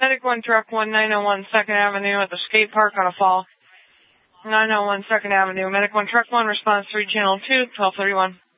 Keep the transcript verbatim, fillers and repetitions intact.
Medic one, Truck one, nine oh one second Avenue at the skate park on a fall. nine oh one second Avenue. Medic one, Truck one, response three, Channel two, twelve thirty-one.